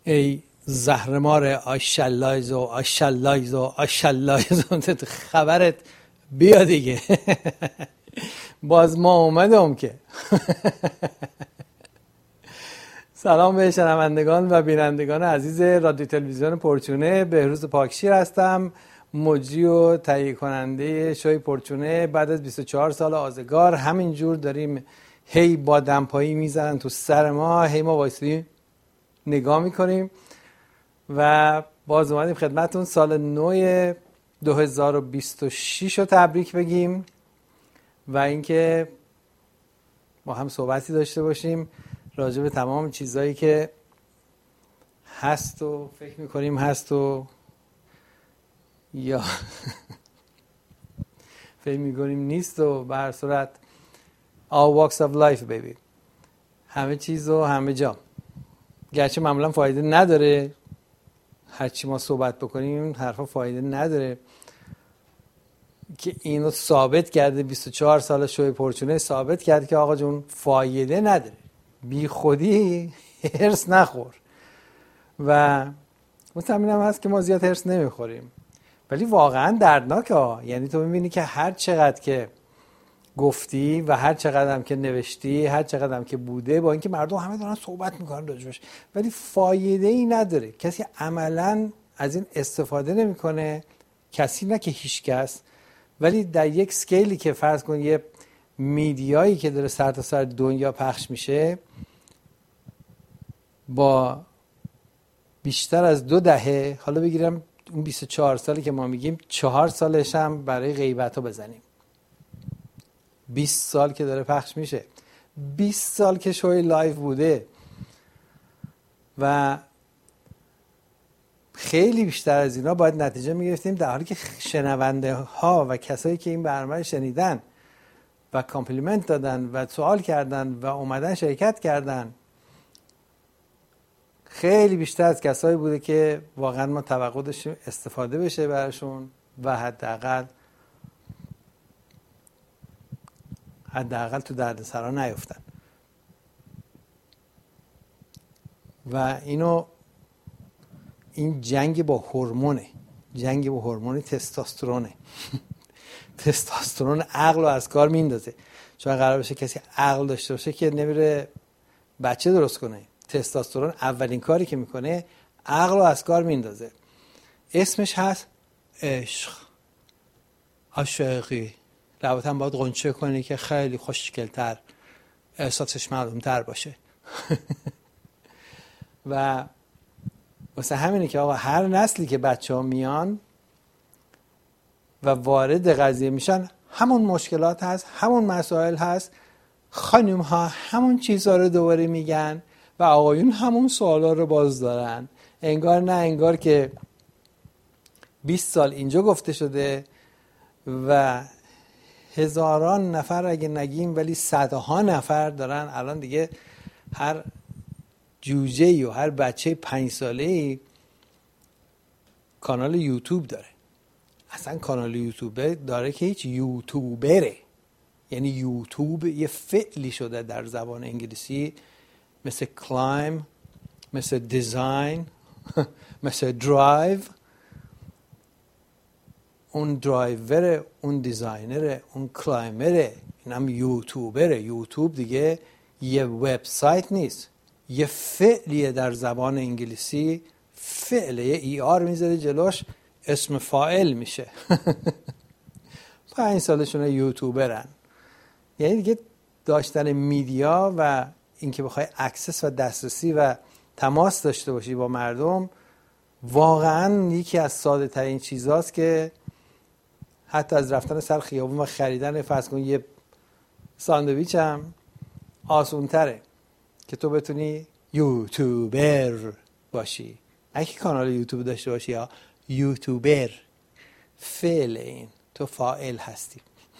ای زهرمار آشالایز و آشالایز و آشالایز خبرت بیا دیگه. باز ما اومدم که. سلام به شنوندگان و بینندگان عزیز رادیو تلویزیون پرچونه. بهروز پاکشیر هستم، مجری و تهیه کننده شوی پرچونه. بعد از 24 سال آزگار همینجور داریم هی با دمپایی میزنن تو سر ما، هی ما وایسیم نگاه میکنیم و باز اومدیم خدمتون سال نو 2026 رو تبریک بگیم و اینکه با هم صحبتی داشته باشیم راجع به تمام چیزایی که هست و فکر میکنیم هست و یا فکر میکنیم نیست و به هر صورت all walks of life baby، همه چیز و همه جا. گرچه معمولا فایده نداره، هرچی ما صحبت بکنیم این حرفا فایده نداره، که اینو ثابت کرده 24 سال شوی پرچونه ثابت کرده که آقا جون فایده نداره، بی خودی هرس نخور. و مطمئن هم هست که ما زیاد هرس نمیخوریم، ولی واقعا دردناکه. یعنی تو میبینی که هر چقدر که گفتی و هر چقدر هم که نوشتی، هر چقدر هم که بوده، با اینکه مردم همه دارن صحبت میکنن راجبش، ولی فایده ای نداره. کسی عملا از این استفاده نمیکنه، کسی نه که هیچ کس، ولی در یک سکیلی که فرض کن یه میدیایی که داره سر تا سر دنیا پخش میشه با بیشتر از 2 دهه، حالا بگیرم اون 24 سالی که ما میگیم 4 سالش هم برای غیبت ها بزنیم، 20 سال که داره پخش میشه، 20 سال که شوی لایف بوده و خیلی بیشتر از اینا باید نتیجه میگرفتیم، در حالی که شنونده ها و کسایی که این برنامه شنیدن و کامپلیمنت دادن و سوال کردن و اومدن شرکت کردن خیلی بیشتر از کسایی بوده که واقعا ما توقع داشتیم استفاده بشه براشون و حداقل تو دردسرا نیفتن. و این جنگ با هورمونه، جنگ با هورمون تستوسترونه. تستوسترون عقل رو از کار میندازه. چون قرار بشه کسی عقل داشته باشه که نمیره بچه درست کنه، تستوسترون اولین کاری که میکنه عقل رو از کار میندازه. اسمش هست عشق، عاشقی. لابد هم باید غنچه کنی که خیلی خوشگل‌تر، احساسش معلوم‌تر باشه. و واسه همینه که آقا هر نسلی که بچه ها میان و وارد قضیه میشن همون مشکلات هست، همون مسائل هست، خانم ها همون چیزها رو دوباره میگن و آقایون همون سوالا رو باز دارن. انگار نه انگار که 20 سال اینجا گفته شده و هزاران نفر اگه نگیم ولی صدها نفر دارن الان دیگه هر جوجه‌ای و هر بچه 5 ساله‌ای کانال یوتیوب داره. اصلا کانال یوتیوب داره که هیچ یوتیوبره. یعنی یوتیوب یه فعلی شده در زبان انگلیسی، مثل کلایم، مثل دیزاین، مثل درایو. اون درایوره، اون دیزاینره، اون کلایمره، این هم یوتیوبره. یوتیوب دیگه یه وبسایت نیست، یه فعلیه در زبان انگلیسی. فعله، یه ای آر میذاره جلوش، اسم فاعل میشه. 5 سالشونه یوتیوبرن. یعنی دیگه داشتن میدیا و اینکه بخوای اکسس و دسترسی و تماس داشته باشی با مردم واقعا یکی از ساده ترین چیزاست که حتی از رفتن سر خیابون و خریدن فرض کن یه ساندویچ هم آسون تره که تو بتونی یوتیوبر باشی. اگه کانال یوتیوب داشته باشی یا یوتیوبر، فعل این، تو فاعل هستی.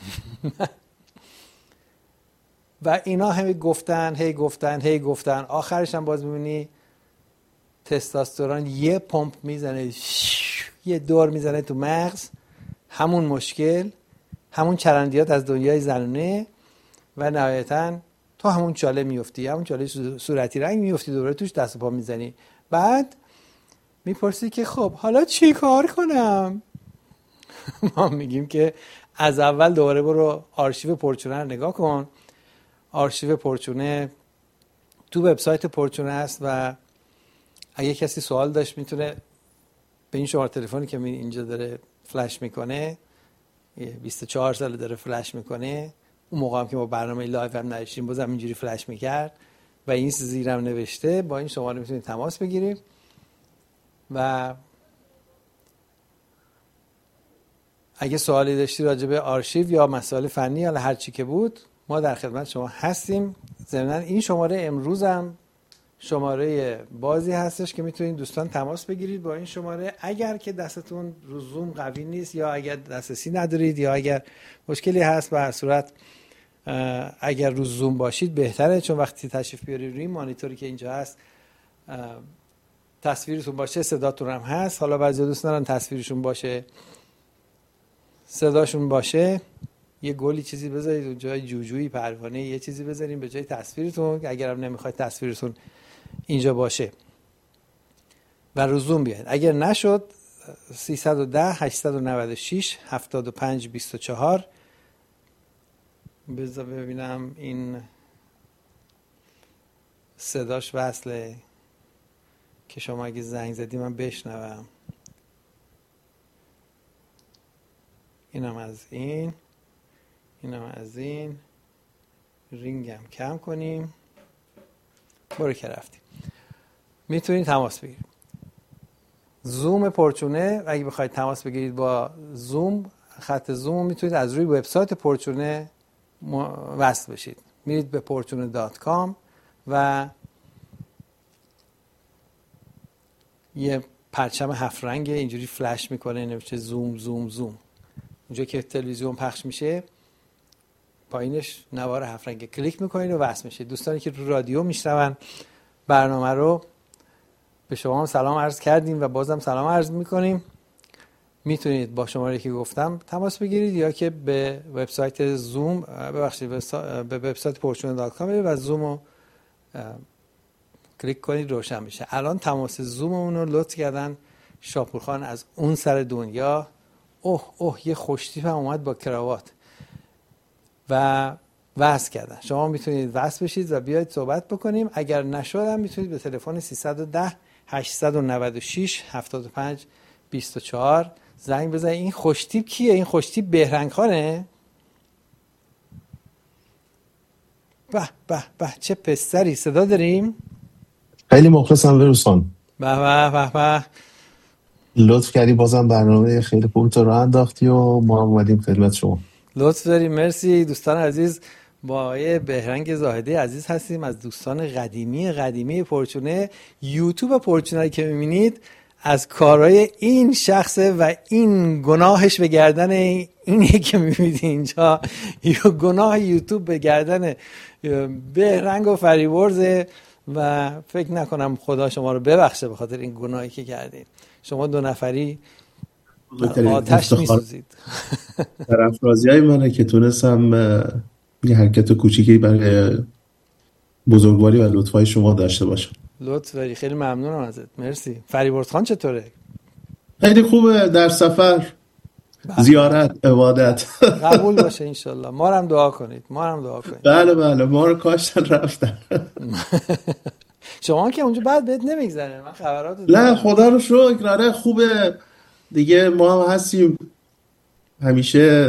و اینا همه هی گفتن آخرش هم باز میبینی تستوسترون یه پمپ میزنه، یه دور میزنه تو مغز، همون مشکل، همون چرندیات از دنیای زنونه و نهایتاً تو همون چاله میفتی، همون چاله صورتی رنگ میفتی، دوباره توش دست و پا میزنی. بعد میپرسی که خب حالا چی کار کنم؟ ما میگیم که از اول دوباره برو آرشیو پرچونه رو نگاه کن. آرشیو پرچونه تو وبسایت پرچونه است و اگه کسی سوال داشت میتونه به این شماره تلفنی که اینجا داره فلش میکنه، 24 سال داره فلش میکنه، اون موقع هم که ما برنامه لایو هم نداشتیم بازم اینجوری فلش میکرد و این زیرم نوشته، با این شماره میتونید تماس بگیریم و اگه سوالی داشتی راجع به آرشیو یا مسائل فنی یا هر چی که بود ما در خدمت شما هستیم. ضمن این شماره امروز هم شماره بازی هستش که میتونید دوستان تماس بگیرید با این شماره اگر که دستتون رو زوم قوی نیست یا اگر دسترسی ندارید یا اگر مشکلی هست. به هر صورت اگر رو زوم باشید بهتره، چون وقتی تشریف بیارید روی مانیتوری که اینجا هست تصویرتون باشه، صداتون هم هست. حالا بعضی دوست دارن تصویرشون باشه صداشون باشه، یه گلی چیزی بذارید اونجا، جوجویی پروانه یه چیزی بذارین به جای تصویرتون، اگرم نمیخواید تصویرتون اینجا باشه و رو زوم بیاید. اگر نشد 310 896 75 24. بذار ببینم این صداش وصله که شما اگه زنگ زدی من بشنوم. اینم از این، اینم از این، رینگم کم کنیم. برو که رفتیم. میتونید تماس بگیرید. زوم پرچونه اگه بخواید تماس بگیرید با زوم، خط زوم میتونید از روی وبسایت پرچونه وصل بشید. میرید به portune.com و یه پرچم 7 رنگ اینجوری فلش میکنه نوشته زوم زوم زوم. اونجا که تلویزیون پخش میشه پایینش نوار 7 رنگ کلیک میکنید و وصل میشید. دوستانی که رو رادیو میشنون برنامه رو به شما هم سلام عرض کردیم و بازم سلام عرض میکنیم. میتونید با شماره که گفتم تماس بگیرید یا که به وبسایت زوم به وبسایت portune.com و زوم رو کلیک کنید روشن بشه. الان تماس زوممون رو لطف کردن شاپورخان از اون سر دنیا. اوه یه خوشتیپ هم اومد با کراوات و وصل کردن. شما میتونید وصل بشید و بیاید صحبت بکنیم. اگر نشدم میتونید به تلفن 310 896 75 24 زنگ بزنید. این خوشتیپ کیه؟ این خوشتیپ بهرنگ خانه. به به به چه پسری. صدا داریم؟ خیلی مخلصم ویروسان. به به به به. لطف کردی بازم برنامه خیلی خوب تو راه انداختی و ما هم اومدیم خدمت شما. لطف داریم. مرسی دوستان عزیز. با آقای بهرنگ زاهدی عزیز هستیم از دوستان قدیمی پرچونه. یوتیوب پرچونه که میبینید از کارهای این شخصه و این گناهش به گردن اینی که میبینید اینجا. گناه یوتیوب به گردن بهرنگ و فریورزه و فکر نکنم خدا شما رو ببخشه به خاطر این گناهی که کردید. شما دو نفری آتش میسوزید. طرفدارای های منه که تونستم یه حرکت کوچیکی برای بزرگواری و لطفای شما داشته باشم. لطف داری. خیلی ممنونم ازت. مرسی. فریبرز خان چطوره؟ خیلی خوبه. در سفر زیارت عبادت قبول باشه انشالله. ما رو هم دعا کنید. بله ما رو کاشتن رفتن. شما که اونجا بعد بهت نمیگذره. من خبرات نه خدا رو شکر. آره خوبه دیگه. ما هم هستیم همیشه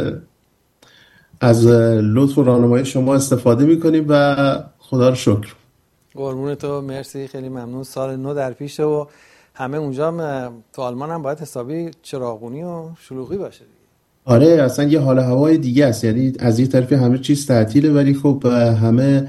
از لطف و راهنمایی شما استفاده میکنیم و خدا رو شکر. قربون تو. مرسی. خیلی ممنون. سال نو در پیشه و همه اونجا هم تو آلمان هم باید حسابی چراغونی و شلوغی باشه دیگه. آره اصلا یه حال هوای دیگه است. یعنی از یه طرفی همه چیز تعطیله ولی خب همه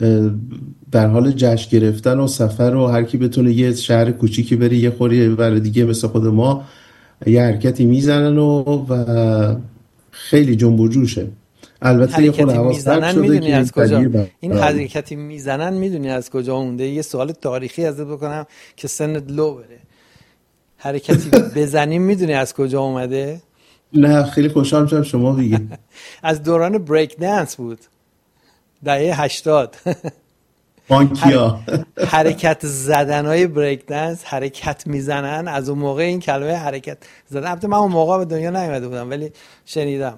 در حال جشن گرفتن و سفر و هر کی بتونه یه شهر کوچیکی بره یه خوری برای دیگه مثل خود ما یه حرکتی میزنن و خیلی جنب و جوشه. البته یه خورده حواس پرت شده که از کجا این حرکتی میزنن میدونی از کجا اونده. یه سوال تاریخی ازت بکنم که سنت لو بره. حرکتی بزنیم میدونی از کجا اومده؟ نه خیلی خوشحال میشم شما بگید. از دوران بریک دنس بود. دهه 80 بانکیا حرکت زدنهای بریک دنس، حرکت میزنن. از اون موقع این کلمه حرکت زدن، البته من اون موقع به دنیا نیومده بودم ولی شنیدیم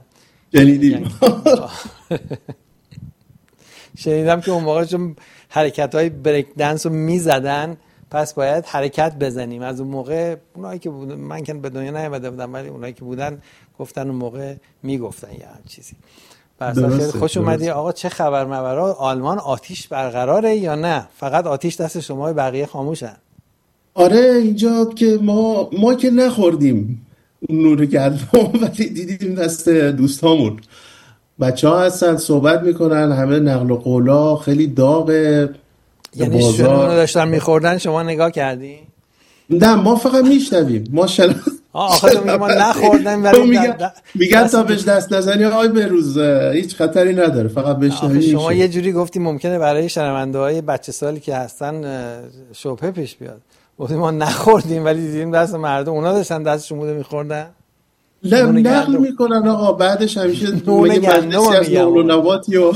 شنیدم که اون موقع چون حرکت های بریک دنس رو میزدن پس باید حرکت بزنیم. از اون موقع اونایی که بودن، من که به دنیا نیومده بودم ولی اونایی که بودن گفتن اون موقع میگفتن یه هم چیزی. خیلی خوش اومدی آقا. چه خبر مبرا؟ آلمان آتیش برقراره یا نه فقط آتیش دست شما، بقیه خاموشن؟ آره اینجا که ما که نخوردیم نور گندم ولی دیدیم دست دوستامون. بچه ها هستن صحبت میکنن، همه نقل و قولا خیلی داغه. یعنی شنو داشتن میخوردن شما نگاه کردی؟ نه ما فقط میشنویم. ما آخه تو میگه ما نخوردیم ولی میگن تا بهش دست نزنی آی به روز هیچ خطری نداره، فقط بشنویم. شما یه جوری گفتی ممکنه برای شنونده های بچه سالی که هستن شبهه پیش بیاد. گفتیم ما نخوردیم ولی دیدیم دست مردم، اونا داشتن دستشون بوده میخوردن. نقل میکنن آقا، بعدش همیشه نون گندم از نقل و نباتی و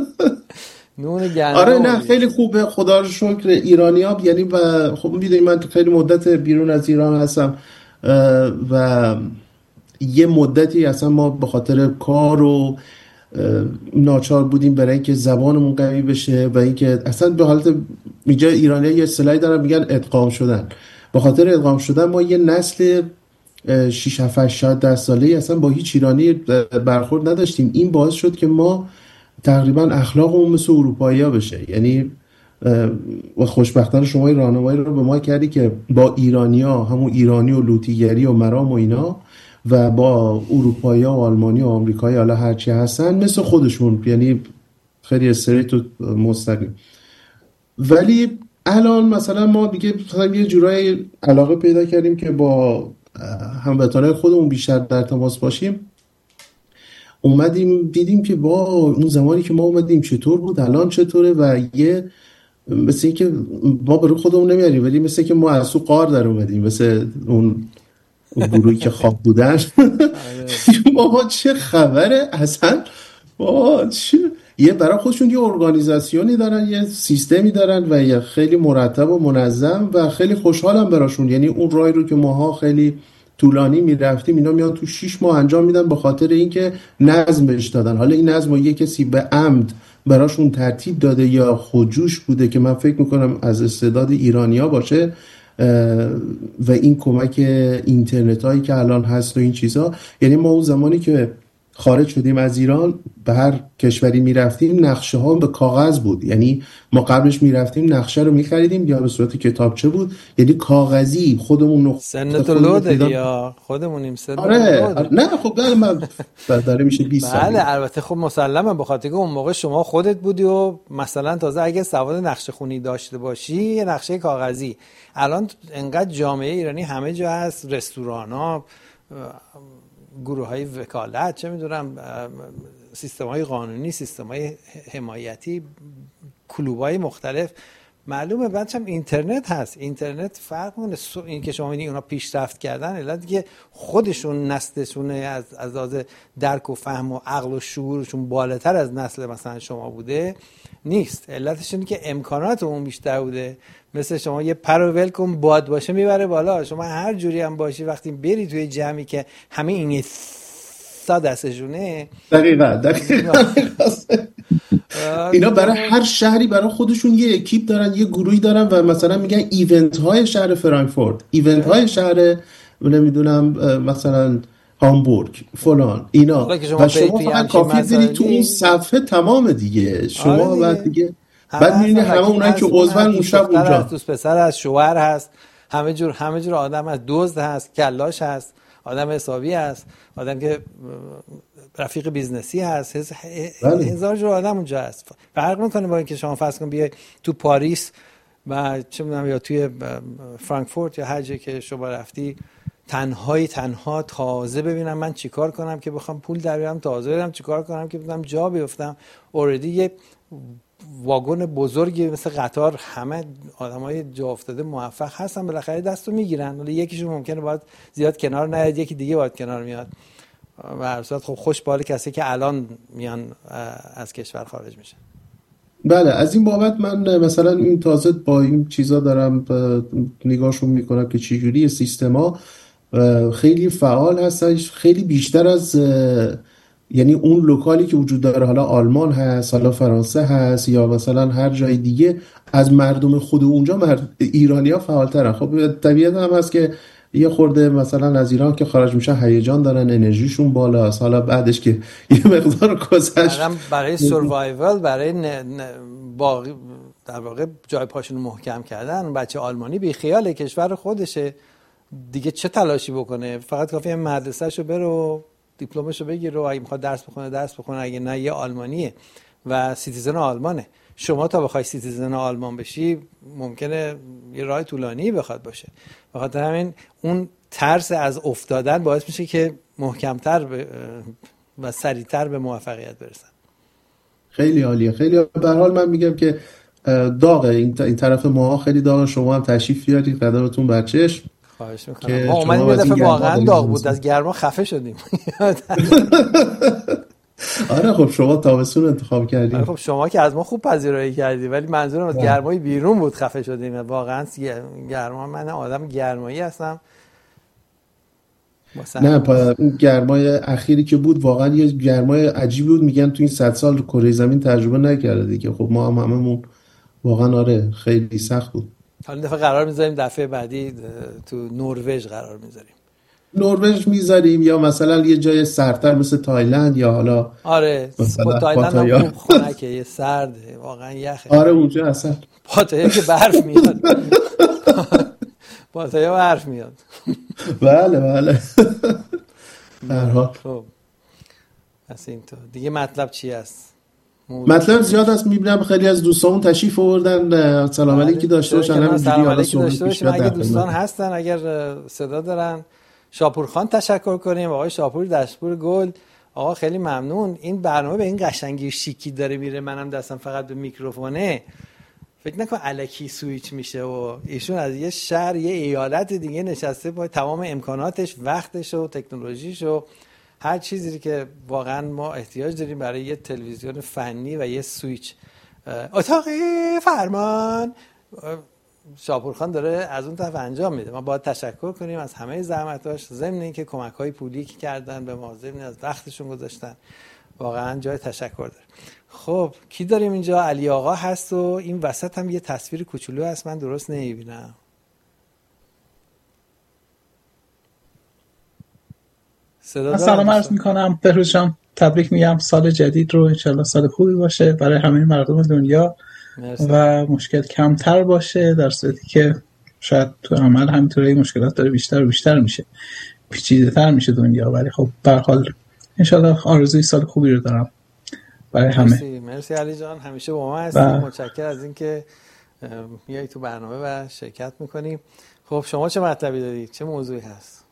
نون گندم. آره نه خیلی خوبه خدا رو شکر. ایرانی‌ها یعنی و خب میدونی من خیلی مدت بیرون از ایران هستم و یه مدتی اصلا ما به خاطر کار و ناچار بودیم برای اینکه زبانمون قوی بشه و اینکه اصلا به حالت اینجا ایرانی‌ها یه اصطلاحی دارن میگن ادغام شدن. به خاطر ادغام شدن ما یه نسل 6 7 شاید 10 ساله‌ای اصلا با هیچ ایرانی برخورد نداشتیم. این باعث شد که ما تقریبا اخلاقمون مثل اروپایی‌ها بشه. یعنی و خوشبختانه شما این راهنمایی رو به ما کردی که با ایرانی‌ها، همون ایرانی و لوطیگری و مرام و اینا، و با اروپایی‌ها و آلمانی و آمریکایی حالا هرچی هستن مثل خودشون، یعنی خیلی استریت و مستقیم. ولی الان مثلا ما دیگه یه جورایی علاقه پیدا کردیم که با هموطنای خودمون بیشتر در تماس باشیم. اومدیم دیدیم که با اون زمانی که ما اومدیم چطور بود، الان چطوره، و یه مثل این که ما برای خودمون نمیاریم ولی مثل که ما از تو قار در اومدیم، مثل اون گروهی که خواب بودن. بابا چه خبره اصلا، بابا چه یه برای خودشون یه ارگانیزاسیونی دارن، یه سیستمی دارن و یه خیلی مرتب و منظم و خیلی خوشحالم براشون. یعنی اون راهی رو که ماها خیلی طولانی میرفتیم اینا میان تو 6 ماه انجام میدن به خاطر اینکه نظمش دادن. حالا این نظم رو یه کسی به عمد براشون ترتیب داده یا خودجوش بوده که من فکر میکنم از استعداد ایرانیا باشه و این کمک اینترنت هایی که الان هست و این چیزها. یعنی ما اون زمانی که خارج شدیم از ایران به هر کشوری میرفتیم نقشه ها به کاغذ بود. یعنی ما قبلش میرفتیم نقشه رو میخریدیم یا به صورت کتابچه بود، یعنی کاغذی خودمون سنت لود یا خودمونیم سنت آره نه خب من داره میشه 20 سال. بله البته خب مسلمه به خاطر که اون موقع شما خودت بودی و مثلا تازه اگه سواد نقشه خونی داشته باشی یه نقشه کاغذی. الان انقدر جامعه ایرانی همه جا هست، رستوران‌ها، گروه‌های وکالت، چه میدونم سیستم‌های قانونی، سیستم‌های حمایتی، کلوب‌های مختلف. معلومه بعدش هم اینترنت هست. اینترنت فرق می‌کنه. این که شما می‌بینید اونا پیشرفت کردن علت که خودشون نسلشون از لحاظ درک و فهم و عقل و شعورشون بالاتر از نسل مثلا شما بوده نیست. علتش اینه که امکانات اون بیشتر بوده. مثل شما یه پر رو ول کن باد باشه میبره بالا. شما هر جوری هم باشی وقتی بری توی جمعی که همه این دستشونه دقیقاً اینا برای هر شهری برای خودشون یه اکیپ دارن، یه گروهی دارن و مثلا میگن ایونت های شهر فرانکفورت، ایونت های شهر نمیدونم مثلا هامبورگ فلان اینا، و شما فقط کافی برید تو اون صفحه تمام دیگه شما بعد دیگه بعد می‌بینید همه اونایی که عضوان اون شب اونجا دوست پسر هست، شوهر هست، همه جور آدم هست، دزد هست، کلاش هست، آدم حسابی هست، آدم که رفیق بیزنسی هست، هزار جور آدم اونجا هست. فرق میکنه با اینکه شما فرض کن بیای تو پاریس و چه میدونم یا توی فرانکفورت یا هر جایی که شما رفتی تنها تازه ببینم من چیکار کنم که بخوام پول در بیارم، تازه برم چیکار کنم که بتونم جا بیفتم. اوردی یه واگن بزرگی مثل قطار همه آدمای جا افتاده موفق هستن بالاخره دستو میگیرن. ولی یکیشون ممکنه باید زیاد کنار نیاد، یکی دیگه باید کنار میاد. و هر صورت خب خوش به حال کسی که الان میان از کشور خارج میشن. بله، از این بابت من مثلا این تازه با این چیزا دارم نگاهشون میکنم که چجوری سیستما خیلی فعال هستن، خیلی بیشتر از یعنی اون لوکالی که وجود داره، حالا آلمان هست، حالا فرانسه هست، یا مثلا هر جای دیگه، از مردم خود اونجا ایرانی ها فعالترن. خب طبیعت هم هست که یه خورده مثلا از ایران که خارج میشن هیجان دارن، انرژیشون بالاست، حالا بعدش که یه مقدار گذشت برای سروایوال، برای باقی در واقع جای پاشون محکم کردن، بچه آلمانی بی خیال کشور خودشه دیگه، چه تلاشی بکنه؟ فقط کافیه مدرسه‌شو بره و دیپلمشو بگیره و اگه میخواد درس بخونه، اگه نه یه آلمانیه و سیتیزن آلمانه. شما تا بخوای سیتیزن آلمان بشی ممکنه یه راه طولانی بخواد باشه. بخاطر همین اون ترس از افتادن باعث میشه که محکمتر و سریعتر به موفقیت برسن. خیلی عالیه، خیلی. به هر حال من میگم که داغه این طرف ماها، خیلی داغه. شما هم تشریف بیارید، قدمتون بر چشم. خواهش میکنم. ما اومدیم یه دفعه واقعا داغ بود، از گرما خفه شدیم. آره خب شما تابستون انتخاب کردید. آره خب شما که از ما خوب پذیرایی کردی، ولی منظورم از گرمای بیرون بود خفه شدیم. واقعا گرما، من آدم گرمایی هستم. نه اون گرمای اخیری که بود واقعا یه گرمای عجیبی بود. میگن تو این 100 سال کره زمین تجربه نکرده دیگه. خب ما هم هممون واقعا آره خیلی سخت بود. حالا دفعه قرار میذاریم دفعه بعدی تو نروژ قرار میذاریم. نروژ میذاریم، یا مثلا یه جای سردتر مثل تایلند، یا حالا آره تایلند هم خوب خنکه، یه سرده واقعا، یخه. آره اونجا اصلا پاتایا که برف میاد. پاتایا برف میاد. بله بله. خب پس اینطور دیگه مطلب چی است؟ مطلب زیاد است. میبینم خیلی از دوستامون تشریف آوردن. سلام علیکی داشته باشن. سلام علیکی داشته باشیم. اگه دوستان هستن، اگر صدا دارن، شاپور خان تشکر کنیم. آقای شاپور دشپور گل، آقا خیلی ممنون. این برنامه به این قشنگی و شیکی داره میره، منم دستم فقط به میکروفونه. فکر نکن الکی سویچ میشه و ایشون از یه شهر یه ایالت دیگه نشسته با تمام امکاناتش، وقتش و تکنولوژیش و هر چیزی که واقعا ما احتیاج داریم برای یه تلویزیون فنی و یه سویچ. اتاق فرمان شاپورخان داره از اون طرف انجام میده. ما باید تشکر کنیم از همه زحمتاش، ضمن اینکه کمک‌های پولی که کردن به ما، ضمن از وقتشون گذاشتن، واقعا جای تشکر داره. خب کی داریم اینجا؟ علی آقا هست و این وسط هم یه تصویر کوچولو هست، من درست نمیبینم. سلام عرض میکنم بهروز جان، تبریک میگم سال جدید رو، انشالله سال خوبی باشه برای همه مردم دنیا. مرسی. و مشکل کمتر باشه، در صورتی که شاید تو عمل همینطوری مشکلات داره بیشتر و بیشتر میشه، پیچیده تر میشه دنیا، ولی خب به هر حال انشالله آرزوی سال خوبی رو دارم برای همه. مرسی علی جان، همیشه با ما هستی. متشکرم از اینکه میای تو برنامه و شرکت میکنیم. خب شما چه مطلبی دارید؟ چه موضوعی هست؟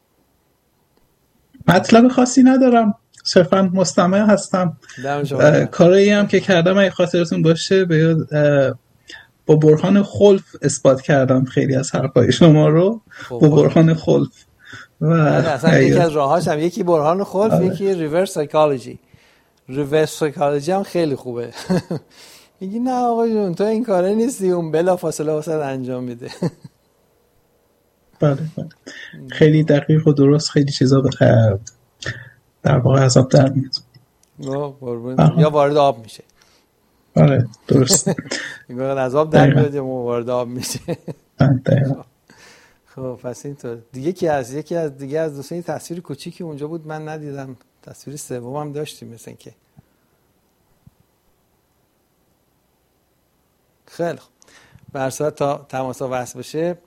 مطلب خاصی ندارم، صرفا مستمع هستم. کاری هم که کردم اگه خاطرتون باشه با برهان خلف اثبات کردم خیلی از حرفای شما رو با برهان خلف. و اصلا یکی از راهاش هم یکی برهان خلف، یکی ریورس سایکولوژی. ریورس سایکولوژی هم خیلی خوبه. میگی نه آقا جون تو این کاره نیستی، اون بلا فاصله واسه انجام میده. بله خیلی دقیق و درست، خیلی چیزا در واقع از آب در میاد یا وارد آب میشه. آره درست. میگن از آب در میاد یا وارد آب میشه. خب پس اینطور یکی از دوستان تصویر کوچیکی اونجا بود من ندیدم، تصویر سوم داشتیم مثلا که. خیلی خوب، به هر صورت تا تماسا وصل بشه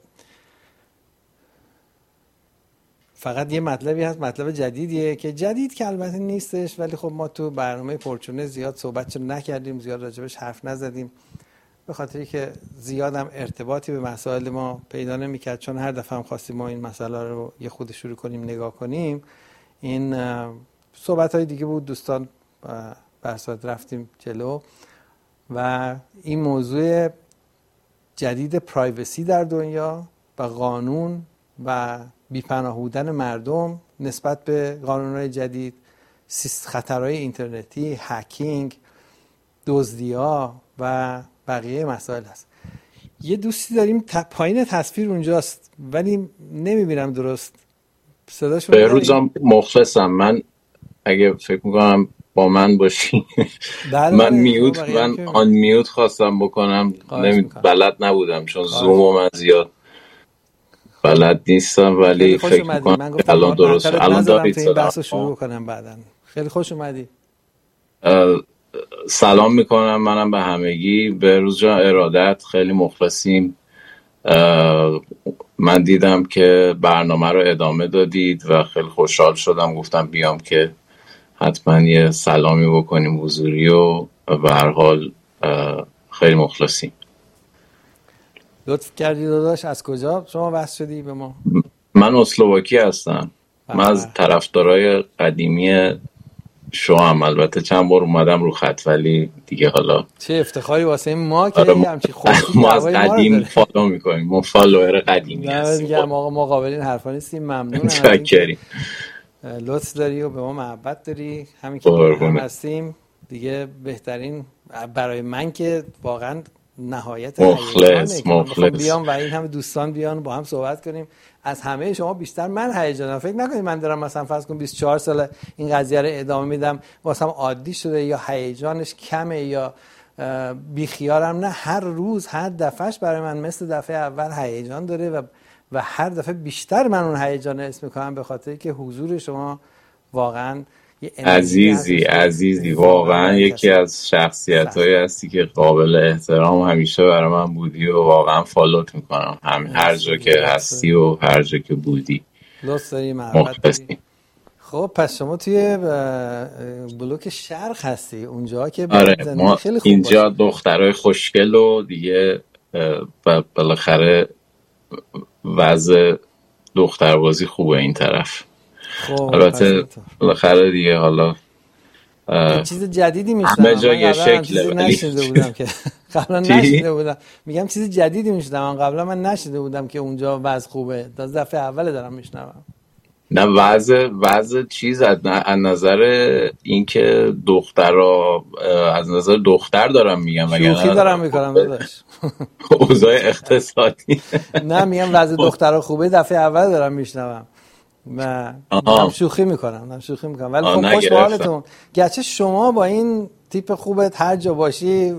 فقط یه مطلبی هست، مطلب جدیدیه که جدید که البته نیستش، ولی خب ما تو برنامه پرچونه زیاد صحبتش نکردیم، زیاد راجبش حرف نزدیم، به خاطری که زیاد هم ارتباطی به مسائل ما پیدا نمی‌کرد، چون هر دفعه هم خواستیم ما این مسئله رو یه خود شروع کنیم نگاه کنیم، این صحبت‌های دیگه بود، دوستان برسات رفتیم جلو و این موضوع جدید پرایوسی در دنیا و قانون و بی‌پناه بودن مردم نسبت به قانون‌های جدید، خطرهای اینترنتی، هکینگ، دزدی‌ها و بقیه مسائل هست. یه دوستی داریم پایین تصویر اونجاست ولی نمیبینم درست صداشو. بهروزم مخلصم. من اگه فکر میکنم با من باشی من میوت من آن میوت خواستم بکنم، بلد نبودم چون زوم من زیاد بلد نیستم، ولی فکر میکنم الان درسته. الان دارید این بحث رو شروع کنم بعداً. خیلی خوش اومدی. سلام میکنم منم به همگی. بهروز جان ارادت، خیلی مخلصیم. من دیدم که برنامه رو ادامه دادید و خیلی خوشحال شدم، گفتم بیام که حتما یه سلامی بکنیم حضوری و به هر حال خیلی مخلصیم. لطف کردی داداش. از کجا شما وصل شدی به ما؟ من اسلواکی هستم. من از طرفدارای قدیمی شما البته چند بار اومدم رو خط، ولی دیگه حالا چه افتخاری واسه ما که همچین خوشی ما از قدیم فالو میکنیم، ما فالوور قدیمی هستیم. دیگه آقا مقابلین حرفا نیستیم. ممنونم چاکریم. لطف داری و به ما محبت داری، همین که هم هستیم دیگه بهترین. برای من که واقعا نهایت مخلص بیام و این همه دوستان بیان با هم صحبت کنیم. از همه شما بیشتر من هیجانم. فکر نکنید من دارم مثلا فرض کن 24 سال این قضیه رو ادامه میدم واسم عادی شده یا هیجانش کمه یا بیخیالم. نه، هر روز هر دفعهش برای من مثل دفعه اول هیجان داره و هر دفعه بیشتر من اون هیجان رو حس میکنم به خاطر که حضور شما واقعا عزیزی واقعا یکی از شخصیت‌هایی هستی که قابل احترام همیشه برای من بودی و واقعا فالوت میکنم هر جا که هستی و هر جا که بودی. لطف داری، محبت داری. خب پس شما توی بلوک شرق هستی، اونجا که آره ما خیلی خوب اینجا دخترای خوشگل و دیگه بالاخره وضع دختربازی خوبه این طرف. البته بالاخره دیگه حالا چیز جدیدی میشنم. همه جا یه شکله نشنیده بودم که قبلا نشنیده بودم. میگم چیز جدیدی میشنم، قبلا من نشنیده بودم که اونجا وضع خوبه. دفعه اول دارم میشنوم. نه وضع چیز از نظر اینکه دخترها از نظر دختر دارم میگم، شوخی دارم میکنم داداش. اوضاع اقتصادی نه میگم وضع دخترها خوبه، دفعه اول دارم میشنوم. من شوخی میکنم ولی خب خوش به حالتون. گرچه شما با این تیپ خوبت هر جا باشی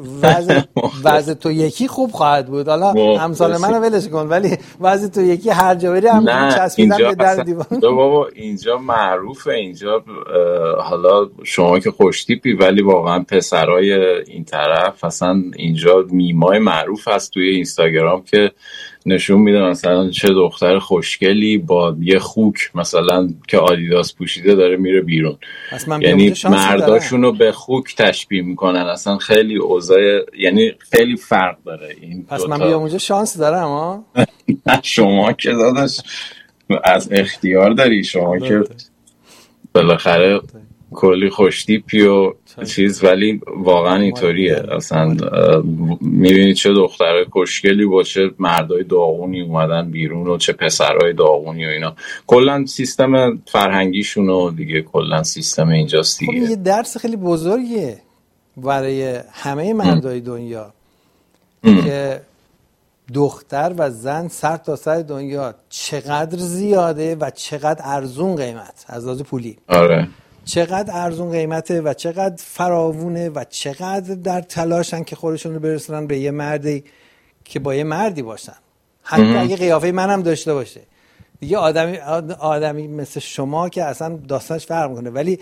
وضع تو یکی خوب خواهد بود. حالا امثال منو ولش کن، ولی وضع تو یکی هر جا بری هم چسبیدن به در دیوار. بابا اینجا معروفه. اینجا حالا شما که خوش تیپی ولی واقعا پسرای این طرف اصلا اینجا میمای معروف هست توی اینستاگرام که نشون میده مثلا چه دختر خوشگلی با یه خوک مثلا که آدیداس پوشیده داره میره بیرون. یعنی مرداشونو به خوک تشبیه میکنن. اصلا خیلی اوضاع یعنی خیلی فرق داره این. پس من بیام اونجا شانس دارم ها؟ شما که داداش از اختیار داری. شما که بالاخره کلی خوشتیپی و چیز، ولی واقعا اینطوریه. اصلا میبینید چه دخترای خوشگلی با چه مردای داغونی اومدن بیرون و چه پسرای داغونی و اینا. کلا سیستم فرهنگیشون و دیگه کلا سیستم اینجاست دیگه. خب یه درس خیلی بزرگیه برای همه مردای دنیا که دختر و زن سر تا سر دنیا چقدر زیاده و چقدر ارزون قیمت از لحاظ پولی. آره چقدر ارزون قیمته و چقدر فراوونه و چقدر در تلاشن که خودشون رو برسونن به یه مردی که با یه مردی باشن، حتی اگه قیافه منم داشته باشه. دیگه آدمی مثل شما که اصلا داستانش فرق میکنه. ولی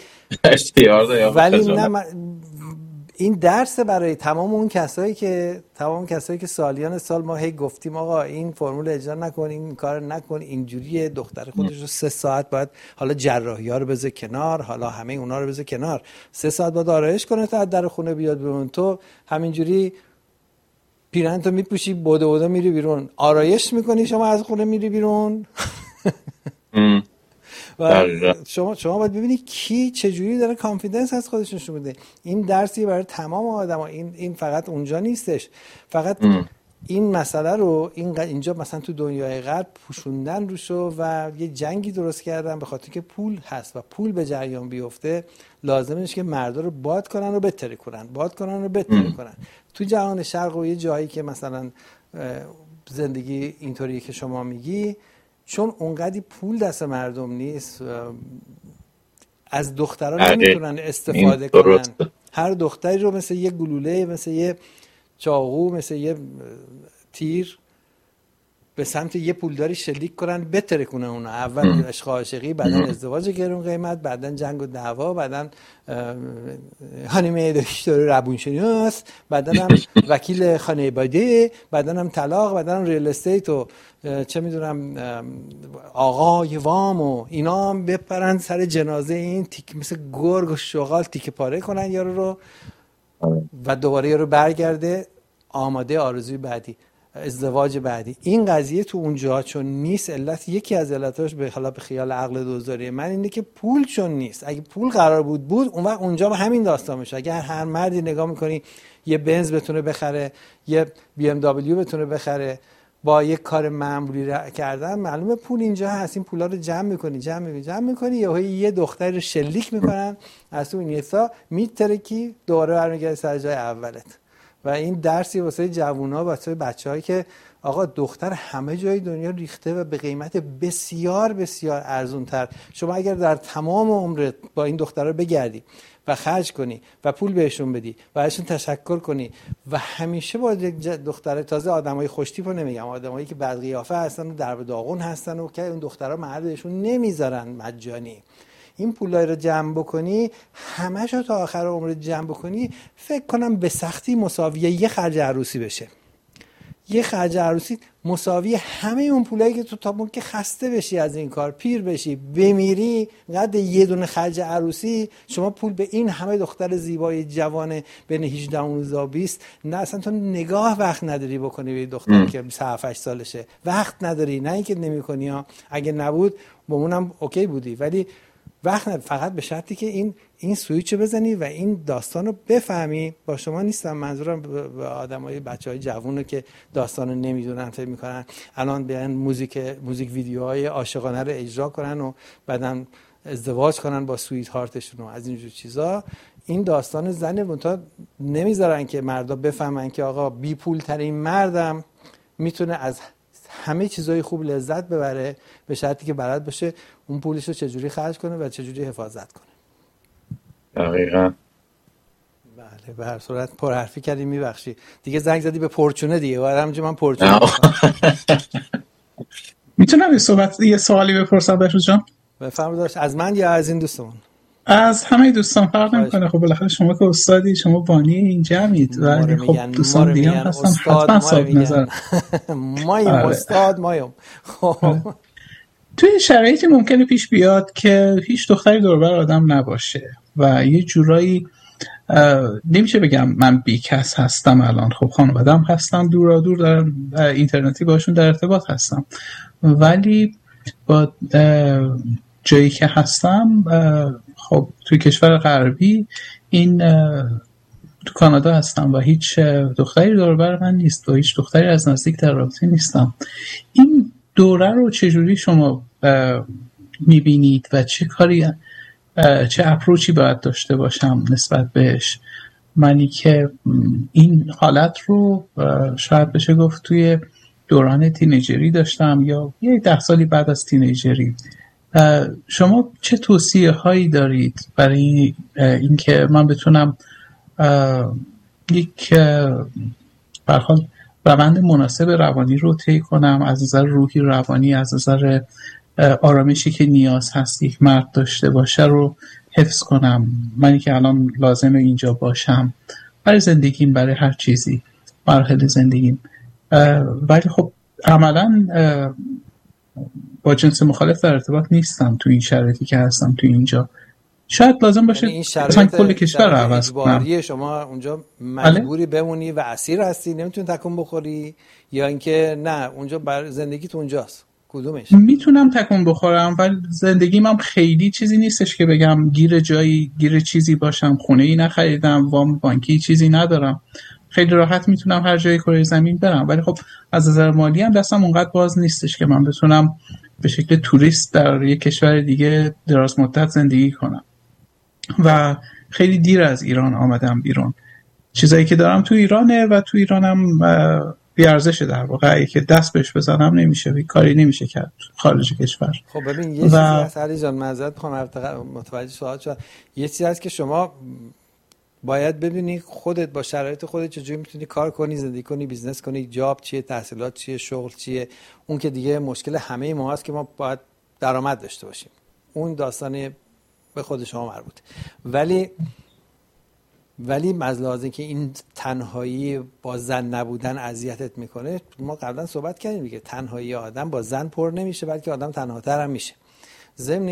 نه، این درس برای تمام کسایی که سالیان سال ما هی گفتیم آقا این فرمول اجرا نکن، این کار نکن، اینجوریه. دختر خودش رو 3 ساعت باید حالا جراحی‌ها رو بذاره کنار، حالا همه اونا رو بذاره کنار، 3 ساعت باید آرایش کنه تا از در خونه بیاد بیرون. تو همینجوری پیرهن تو میپوشی بوده میری بیرون، آرایش میکنی، شما از خونه میری بیرون. و شما باید ببینید کی چجوری داره کانفیدنس از خودش نشون میده. این درسی برای تمام آدما. این فقط اونجا نیستش. فقط این مسئله رو اینجا مثلا تو دنیای غرب پوشوندن روشو و یه جنگی درست کردن به خاطر که پول هست و پول به جریان بیفته لازمه که مردا رو باد کنن و بتره کنن. تو جهان شرق و یه جایی که مثلا زندگی اینطوریه که شما میگی، چون اونقدی پول دست مردم نیست، از دخترها نمیتونن استفاده کنن. هر دختری رو مثل یه گلوله، مثل یه چاقو، مثل یه تیر به سمت یه پولداری شلیک کنن، بتره کنن اونا. اول عشق عاشقی، بعدن ازدواج گرون قیمت، بعدن جنگ و دعوا، بعدن هانیمه دکتر روانشناس، بعدن هم وکیل خانواده، بعدن هم طلاق، بعدن هم ریل استیت و چه میدونم آقای وام و اینا هم بپرن سر جنازه این مثل گرگ و شغال تیکه پاره کنن یارو رو و دوباره یارو برگرده آماده آرزوی بعدی، ازدواج بعدی. این قضیه تو اونجا چون نیست، یکی از علتاش به خیال عقل دوزاری من اینه که پول چون نیست. اگه پول قرار بود اون وقت اونجا به همین داستان میشه. اگه هر مردی نگاه میکنی یه بنز بتونه بخره، یه بی ام دبلیو بتونه بخره با یک کار معمولی کردن، معلومه پول اینجا هست. این پولا رو جمع میکنی یه دختر رو شلیک میکنن از اون اینستا میترکی دوباره برمیگرده سر جای اولت. و این درسی واسه جوونا، واسه بچه‌هایی که آقا دختر همه جای دنیا ریخته و به قیمت بسیار بسیار ارزونتر. شما اگر در تمام عمرت با این دخترها بگردی و خرج کنی و پول بهشون بدی و ازشون تشکر کنی و همیشه با دختر، تازه آدمای خوشتیپو نمیگم، آدمایی که بد قیافه هستن و در به داغون هستن و که اون دخترها مردشون نمیذارن مجانی، این پولای رو جمع بکنی، همه‌شو تا آخر عمرت جمع بکنی، فکر کنم به سختی مساویه یه خرج عروسی بشه. یه خرج عروسی مساوی همه اون پولایی که تو تا موقع که خسته بشی از این کار، پیر بشی، بمیری، قد یه دونه خرج عروسی شما پول به این همه دختر زیبای جوان بین 18 و 20 نه اصلا تو نگاه وقت نداری بکنی به دختری که 7-8 سالشه. وقت نداری، نه اینکه نمی‌کنی ها، اگه نبود بمونم اوکی بودی، ولی وقت فقط به شرطی که این سویچو بزنی و این داستان رو بفهمی. با شما نیستم، منظورم به آدمای بچهای جوونو که داستانو نمیدونن، فکر میکنن الان بیان موزیک ویدیوهای عاشقانه رو اجرا کنن و بعدن ازدواج کنن با سویت هارتشون و از اینجور چیزا. این داستان زنه منتها نمیذارن که مردا بفهمن که آقا بی پول ترین مردم میتونه از همه چیزای خوب لذت ببره، به شرطی که بلد باشه اون پولش رو چجوری خرج کنه و چجوری حفاظت کنه. دقیقاً. بله، به هر صورت پر حرفی کردی، میبخشی دیگه. زنگ زدی به پرچونه دیگه، بعد همونجا من پرچونه میتونم یه سوالی بپرسم بهروز جان؟ بفرمایید. از من یا از این دوستمون؟ از همه دوستان فرق نمیکنه. خب بالاخره شما که استادی، شما بانی این جمعید و خب دوستان دیگه هم هستن حتما صاحب نظر. مایم استاد مایم. خب توی شرایطی ممکنه پیش بیاد که هیچ دختری دور بر آدم نباشه و یه جورایی نمیشه بگم من بیکس هستم الان، خب خانواده‌ام هستم دور در اینترنتی باشون در ارتباط هستم، ولی با جایی که هستم خب توی کشور غربی، این تو کانادا هستم و هیچ دختری دور بر من نیست و هیچ دختری از نزدیک در رابطه نیستم. این دوره رو چجوری شما میبینید و چه اپروچی باید داشته باشم نسبت بهش؟ منی که این حالت رو شاید بشه گفت توی دوران تینیجری داشتم یا 10 سالی بعد از تینیجری. شما چه توصیه هایی دارید برای اینکه من بتونم یک به هر حال روند مناسب روانی رو طی کنم، از نظر روحی روانی، از نظر آرامشی که نیاز هست یک مرد داشته باشه رو حفظ کنم، منی که الان لازمه اینجا باشم برای زندگیم، برای هر چیزی، مراحل زندگیم، ولی خب عملاً با جنس مخالف در ارتباط نیستم تو این شرایطی که هستم تو اینجا. شاید لازم باشه مثلا کل کشور رو عوض کنم. شما اونجا مجبوری بمونی و اسیر هستی، نمیتونی تکون بخوری، یا اینکه نه اونجا بر زندگیت اونجاست؟ کدومش؟ میتونم تکون بخورم ولی زندگیم هم خیلی چیزی نیستش که بگم گیر چیزی باشم، خونه ای نخریدم، وام بانکی چیزی ندارم، خیلی راحت میتونم هر جای کره زمین برم، ولی خب از نظر مالی هم دستم اونقدر باز نیستش که من بتونم به شکل توریست در یک کشور دیگه دراز مدت زندگی کنم و خیلی دیر از ایران آمدم بیرون. چیزایی که دارم تو ایرانه و تو ایرانم بیارزشه، در واقع که دست بهش بزنم نمیشه، کاری نمیشه کرد خارج کشور. خب ببین یه چیزی هست علی جان، معذرت میخوام متوجه سوال شدم، یه چیزی هست که شما باید ببینی خودت با شرایط خودت چجوری میتونی کار کنی، زندگی کنی، بیزنس کنی، جاب چیه، تحصیلات چیه، شغل چیه. اون که دیگه مشکل همه ما هست که ما باید درآمد داشته باشیم، اون داستان به خود شما مربوطه. ولی مزلازه که این تنهایی با زن نبودن اذیتت میکنه، ما قبلا صحبت کردیم دیگه، تنهایی آدم با زن پر نمیشه بلکه آدم تنهاتر هم میشه. ضمن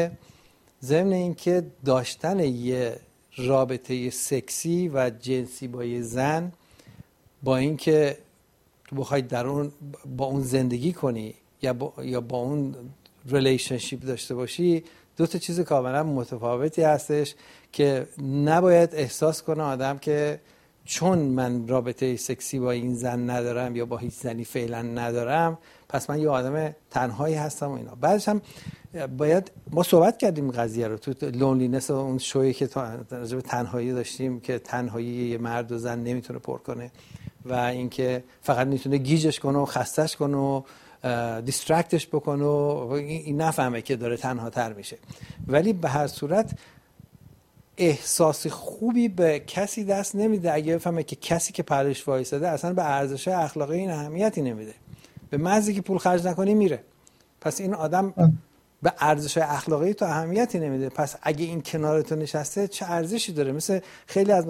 اینکه داشتن یه رابطه سکسی و جنسی با یه زن، با اینکه تو بخوای در اون با اون زندگی کنی یا با اون ریلیشنشیپ داشته باشی، دو تا چیز کاملا متفاوتی هستش که نباید احساس کنه آدم که چون من رابطه سکسی با این زن ندارم یا با هیچ زنی فعلا ندارم پس من یه آدم تنهایی هستم و اینا. بعدش هم باید ما صحبت کردیم قضیه رو تو لونلینس و اون شویی که راجع به تنهایی داشتیم که تنهایی یه مرد و زن نمیتونه پر کنه و اینکه فقط میتونه گیجش کنه و خستش کنه و دیسترکتش بکنه و این نفهمه که داره تنها تر میشه. ولی به هر صورت احساس خوبی به کسی دست نمیده اگه بفهمه که کسی که پرش وایساده اصلا به ارزش اخلاقی این اهمیتی نمیده، به محضی که پول خرج نکنی میره. پس این آدم به ارزش اخلاقی تو اهمیتی نمیده، پس اگه این کنار تو نشسته چه ارزشی داره؟ مثل خیلی از